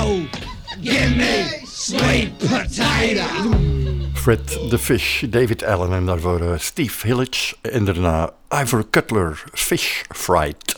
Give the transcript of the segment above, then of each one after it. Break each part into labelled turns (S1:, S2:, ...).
S1: Oh, give me sweet potato.
S2: Fred the Fish, David Allen en daarvoor Steve Hillage. En daarna Ivor Cutler, Fish Fright.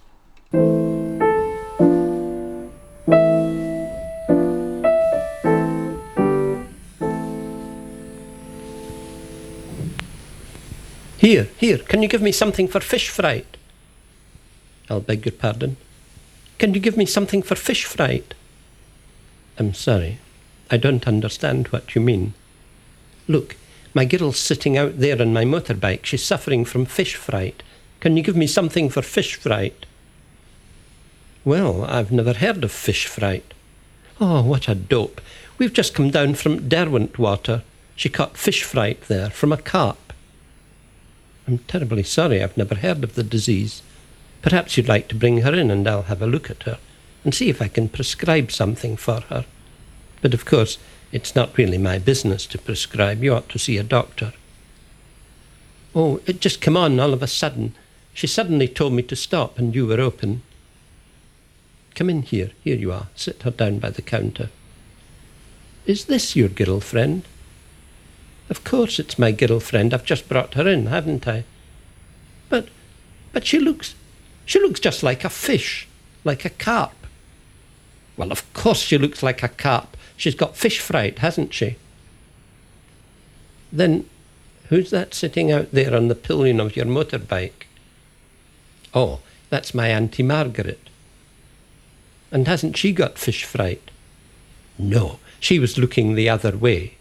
S3: Here, can you give me something for fish fright? I'll beg your pardon. Can you give me something for fish fright? I'm sorry, I don't understand what you mean. Look, my girl's sitting out there on my motorbike. She's suffering from fish fright. Can you give me something for fish fright? Well, I've never heard of fish fright. Oh, what a dope. We've just come down from Derwentwater. She caught fish fright there from a carp. I'm terribly sorry, I've never heard of the disease. Perhaps you'd like to bring her in and I'll have a look at her and see if I can prescribe something for her. But of course, it's not really my business to prescribe. You ought to see a doctor. Oh, it just came on all of a sudden. She suddenly told me to stop and you were open. Come in here. Here you are. Sit her down by the counter. Is this your girlfriend? Of course it's my girlfriend. I've just brought her in, haven't I? But she looks just like a fish, like a carp. Well, of course she looks like a carp. She's got fish fright, hasn't she? Then who's that sitting out there on the pillion of your motorbike? Oh, that's my Auntie Margaret. And hasn't she got fish fright? No, she was looking the other way.